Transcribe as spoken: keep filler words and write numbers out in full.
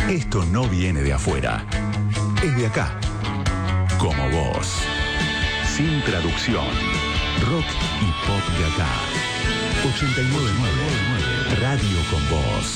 Esto no viene de afuera. Es de acá. Como vos. Sin traducción. Rock y pop de acá. ochenta y nueve punto nueve Radio con Vos.